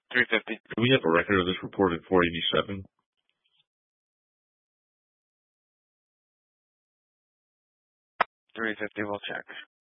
350. Do we have a record of this reported 487? 350, we'll check.